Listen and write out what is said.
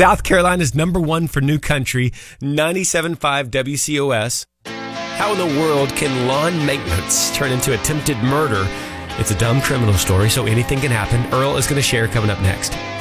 South Carolina's #1 for new country, 97.5 WCOS. How in the world can lawn maintenance turn into attempted murder? It's a dumb criminal story, so anything can happen. Earl is going to share coming up next.